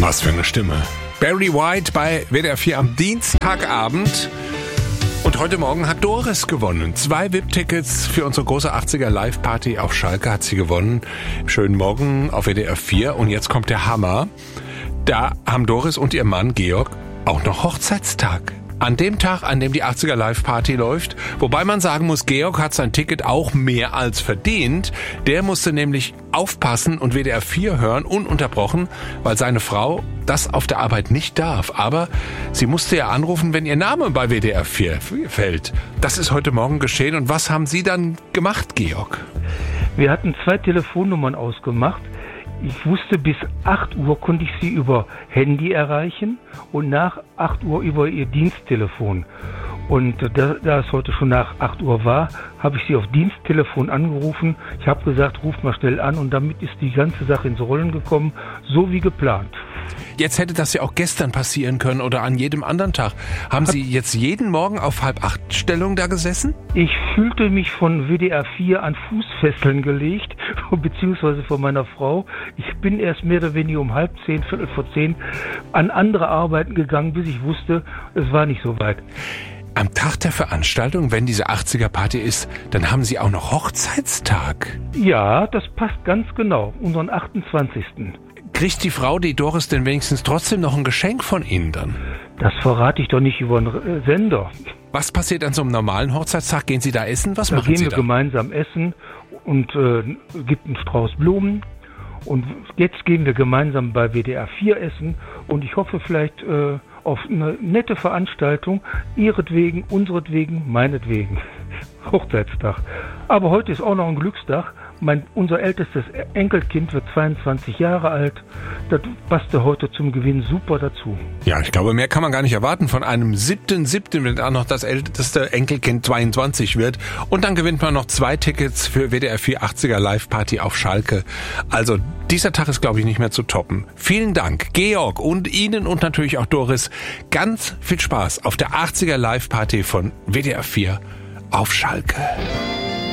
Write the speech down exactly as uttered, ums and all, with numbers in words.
Was für eine Stimme. Barry White bei W D R vier am Dienstagabend. Und heute Morgen hat Doris gewonnen. Zwei V I P-Tickets für unsere große achtziger Live-Party auf Schalke hat sie gewonnen. Schönen Morgen auf W D R vier. Und jetzt kommt der Hammer. Da haben Doris und ihr Mann Georg auch noch Hochzeitstag. An dem Tag, an dem die achtziger Live-Party läuft. Wobei man sagen muss, Georg hat sein Ticket auch mehr als verdient. Der musste nämlich aufpassen und W D R vier hören, ununterbrochen, weil seine Frau das auf der Arbeit nicht darf. Aber sie musste ja anrufen, wenn ihr Name bei W D R vier fällt. Das ist heute Morgen geschehen. Und was haben Sie dann gemacht, Georg? Wir hatten zwei Telefonnummern ausgemacht. Ich wusste, bis acht Uhr konnte ich sie über Handy erreichen und nach acht Uhr über ihr Diensttelefon. Und da, da es heute schon nach acht Uhr war, habe ich sie auf Diensttelefon angerufen. Ich habe gesagt, ruf mal schnell an, und damit ist die ganze Sache ins Rollen gekommen, so wie geplant. Jetzt hätte das ja auch gestern passieren können oder an jedem anderen Tag. Haben Sie jetzt jeden Morgen auf halb acht Stellung da gesessen? Ich fühlte mich von W D R vier an Fußfesseln gelegt, beziehungsweise von meiner Frau. Ich bin erst mehr oder weniger um halb zehn, viertel vor zehn an andere Arbeiten gegangen, bis ich wusste, es war nicht so weit. Am Tag der Veranstaltung, wenn diese achtziger-Party ist, dann haben Sie auch noch Hochzeitstag. Ja, das passt ganz genau, unseren achtundzwanzigsten Kriegt die Frau, die Doris, denn wenigstens trotzdem noch ein Geschenk von Ihnen dann? Das verrate ich doch nicht über einen Sender. Was passiert an so einem normalen Hochzeitstag? Gehen Sie da essen? Was da machen gehen Sie wir da? Gemeinsam essen und äh, gibt einen Strauß Blumen. Und jetzt gehen wir gemeinsam bei W D R vier essen. Und ich hoffe vielleicht äh, auf eine nette Veranstaltung. Ihretwegen, unseretwegen, meinetwegen. Hochzeitstag. Aber heute ist auch noch ein Glückstag. Mein, unser ältestes Enkelkind wird zweiundzwanzig Jahre alt. Das passte heute zum Gewinn super dazu. Ja, ich glaube, mehr kann man gar nicht erwarten von einem siebten siebten, wenn auch noch das älteste Enkelkind zweiundzwanzig wird. Und dann gewinnt man noch zwei Tickets für W D R vier achtziger Live-Party auf Schalke. Also dieser Tag ist, glaube ich, nicht mehr zu toppen. Vielen Dank, Georg, und Ihnen und natürlich auch Doris. Ganz viel Spaß auf der achtziger Live-Party von W D R vier auf Schalke.